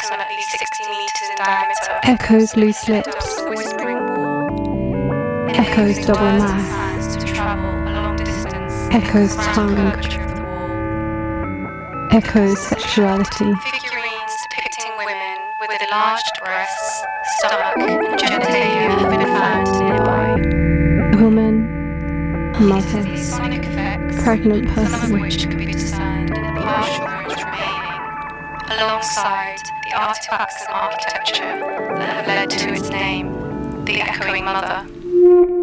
approximately 60 meters in diameter. Echoes loose lips. Whispering wall. Echoes double Words and mouth. hands to travel a long distance. Echoes Around tongue. the curvature of the wall. Echoes sexuality. Figurines depicting women with enlarged breasts, stomach, and genitalia have been found nearby. Woman. Mother. These sonic effects, Pregnant some of person. which can be discerned in the partial ruins remaining, alongside the artifacts and architecture that have led to its name, the Echoing Mother.